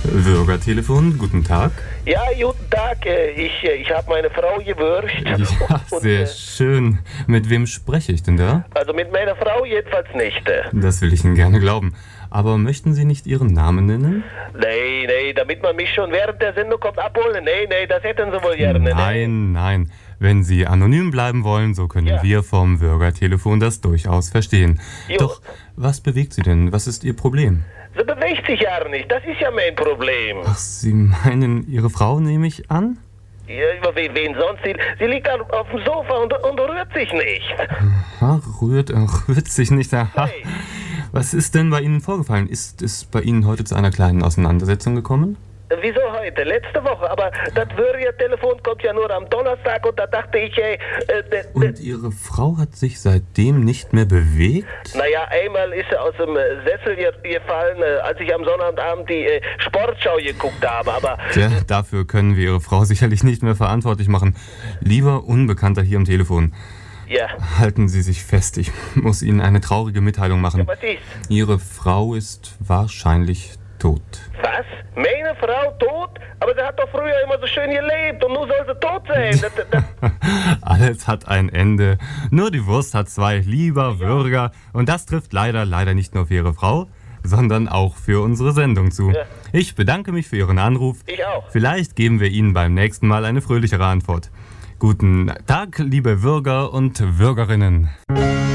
Bürgertelefon, guten Tag. Ja, guten Tag. Ich habe meine Frau gewürscht. Ja, sehr schön. Mit wem spreche ich denn da? Also mit meiner Frau jedenfalls nicht. Das will ich Ihnen gerne glauben. Aber möchten Sie nicht Ihren Namen nennen? Nee, damit man mich schon während der Sendung kommt abholen. Nee, das hätten Sie wohl gerne. Nein. Wenn Sie anonym bleiben wollen, so können wir vom Bürgertelefon das durchaus verstehen. Jo. Doch, was bewegt Sie denn? Was ist Ihr Problem? Sie bewegt sich ja nicht. Das ist ja mein Problem. Ach, Sie meinen Ihre Frau, nehme ich an? Ja, wen sonst? Sie liegt auf dem Sofa und rührt sich nicht. Rührt sich nicht. Aha. Hey. Was ist denn bei Ihnen vorgefallen? Ist es bei Ihnen heute zu einer kleinen Auseinandersetzung gekommen? Wieso heute? Letzte Woche. Aber das Telefon kommt ja nur am Donnerstag und da dachte ich, Und Ihre Frau hat sich seitdem nicht mehr bewegt? Naja, einmal ist sie aus dem Sessel gefallen, als ich am Sonnabend die Sportschau geguckt habe, aber... Tja, dafür können wir Ihre Frau sicherlich nicht mehr verantwortlich machen. Lieber Unbekannter hier am Telefon. Ja. Halten Sie sich fest, ich muss Ihnen eine traurige Mitteilung machen. Ja, was ist? Ihre Frau ist wahrscheinlich tot. Was? Meine Frau tot? Aber sie hat doch früher immer so schön gelebt und nun soll sie tot sein. Alles hat ein Ende. Nur die Wurst hat zwei, lieber Bürger. Und das trifft leider nicht nur für Ihre Frau, sondern auch für unsere Sendung zu. Ja. Ich bedanke mich für Ihren Anruf. Ich auch. Vielleicht geben wir Ihnen beim nächsten Mal eine fröhlichere Antwort. Guten Tag, liebe Bürger und Bürgerinnen.